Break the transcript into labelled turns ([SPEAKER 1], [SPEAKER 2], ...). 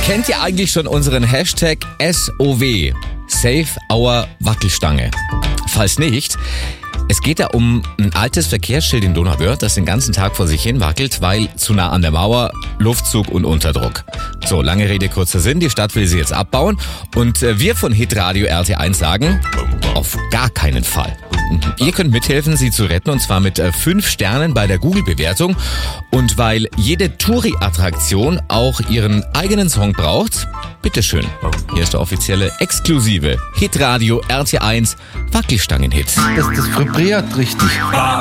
[SPEAKER 1] Kennt ihr eigentlich schon unseren Hashtag SOW? Save Our Wackelstange. Falls nicht, es geht da um ein altes Verkehrsschild in Donauwörth, das den ganzen Tag vor sich hin wackelt, weil zu nah an der Mauer, Luftzug und Unterdruck. So, lange Rede, kurzer Sinn, die Stadt will sie jetzt abbauen und wir von Hitradio RT1 sagen, auf gar keinen Fall. Ihr könnt mithelfen, sie zu retten, und zwar mit 5 Sternen bei der Google-Bewertung. Und weil jede Touri-Attraktion auch ihren eigenen Song braucht, bitteschön. Hier ist der offizielle, exklusive Hitradio RT1 Wackelstangen-Hit.
[SPEAKER 2] Das vibriert richtig.